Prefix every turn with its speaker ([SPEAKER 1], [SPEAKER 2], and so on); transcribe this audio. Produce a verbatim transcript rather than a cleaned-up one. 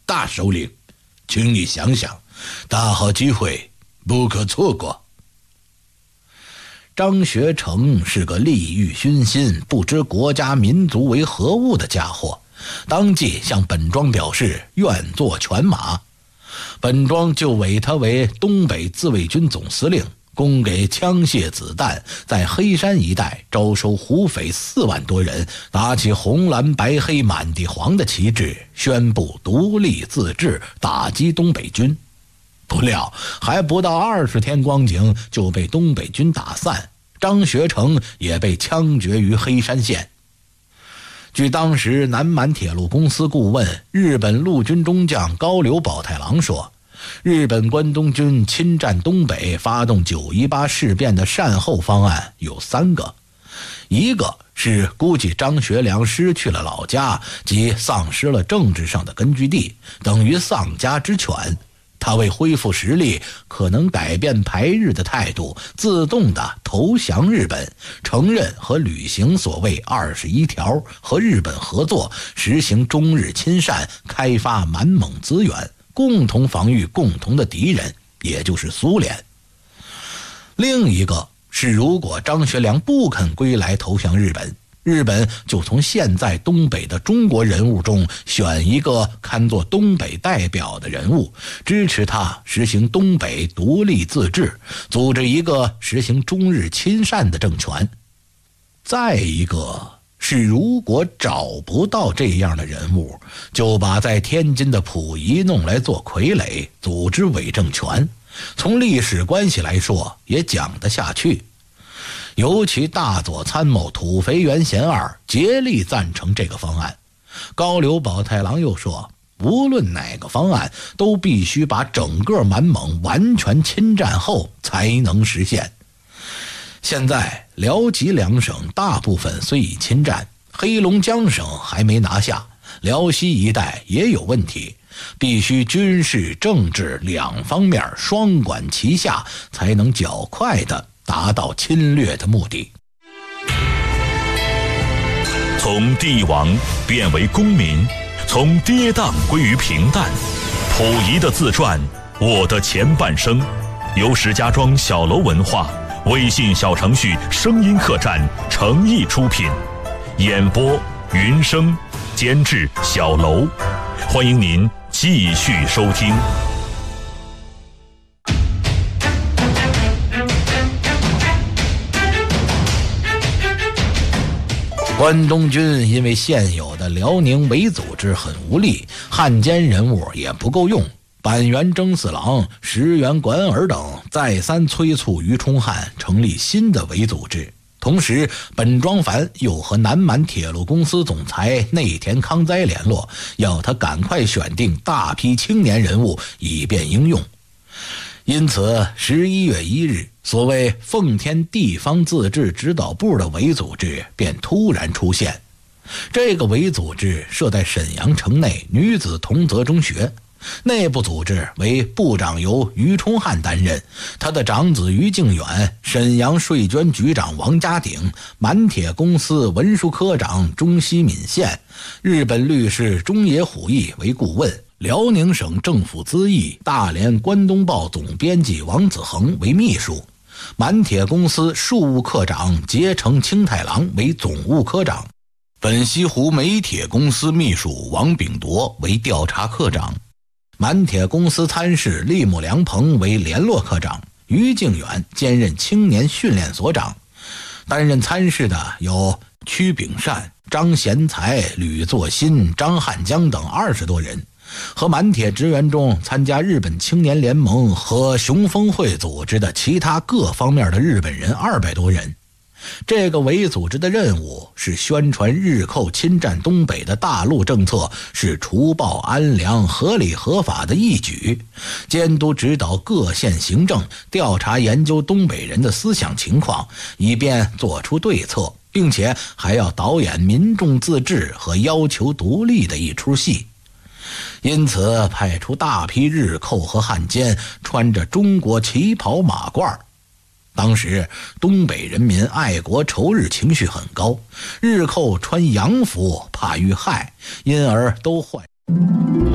[SPEAKER 1] 大首领，请你想想，大好机会不可错过。张学成是个利欲熏心、不知国家民族为何物的家伙，当即向本庄表示愿做犬马。本庄就委他为东北自卫军总司令，供给枪械子弹，在黑山一带招收胡匪四万多人，打起红蓝白黑满地黄的旗帜，宣布独立自治，打击东北军。不料还不到二十天光景，就被东北军打散，张学成也被枪决于黑山县。据当时南满铁路公司顾问、日本陆军中将高柳宝太郎说，日本关东军侵占东北、发动九一八事变的善后方案有三个。一个是估计张学良失去了老家，即丧失了政治上的根据地，等于丧家之犬。他为恢复实力，可能改变排日的态度，自动地投降日本，承认和履行所谓二十一条，和日本合作，实行中日亲善，开发满蒙资源，共同防御共同的敌人，也就是苏联。另一个是，如果张学良不肯归来投降日本，日本就从现在东北的中国人物中选一个堪作东北代表的人物，支持他实行东北独立自治，组织一个实行中日亲善的政权。再一个是，如果找不到这样的人物，就把在天津的溥仪弄来做傀儡，组织伪政权。从历史关系来说，也讲得下去。尤其大佐参谋土肥原贤二竭力赞成这个方案。高柳宝太郎又说，无论哪个方案都必须把整个满蒙完全侵占后才能实现。现在辽吉两省大部分虽已侵占，黑龙江省还没拿下，辽西一带也有问题，必须军事政治两方面双管齐下，才能较快地达到侵略的目的。
[SPEAKER 2] 从帝王变为公民，从跌宕归于平淡。溥仪的自传《我的前半生》，由石家庄小楼文化微信小程序声音客栈诚意出品，演播云生，监制小楼。欢迎您继续收听。
[SPEAKER 1] 关东军因为现有的辽宁伪组织很无力，汉奸人物也不够用，板垣征四郎、石原莞尔等再三催促于冲汉成立新的伪组织。同时，本庄繁又和南满铁路公司总裁内田康哉联络，要他赶快选定大批青年人物，以便应用。因此十一月一日，所谓奉天地方自治指导部的伪组织便突然出现。这个伪组织设在沈阳城内女子同泽中学，内部组织为部长由于冲汉担任，他的长子于敬远，沈阳税捐局长王家鼎，满铁公司文书科长中西敏宪，日本律师中野虎义为顾问，辽宁省政府资议大连关东报总编辑王子恒为秘书，满铁公司庶务科长结城清太郎为总务科长，本溪湖煤铁公司秘书王秉铎为调查科长，满铁公司参事利木良朋为联络科长，于敬远兼任青年训练所长。担任参事的有屈炳善、张贤才、吕作新、张汉江等二十多人。和满铁职员中参加日本青年联盟和雄风会组织的其他各方面的日本人二百多人。这个伪组织的任务是宣传日寇侵占东北的大陆政策是除暴安良、合理合法的义举，监督指导各县行政，调查研究东北人的思想情况，以便做出对策，并且还要导演民众自治和要求独立的一出戏。因此派出大批日寇和汉奸，穿着中国旗袍马褂。当时东北人民爱国仇日情绪很高，日寇穿洋服怕遇害，因而都换